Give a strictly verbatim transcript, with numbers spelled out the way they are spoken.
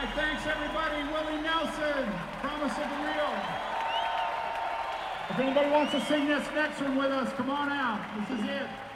right, thanks everybody. Willie Nelson, Promise of the Real. If anybody wants to sing this next one with us, come on out. This is it.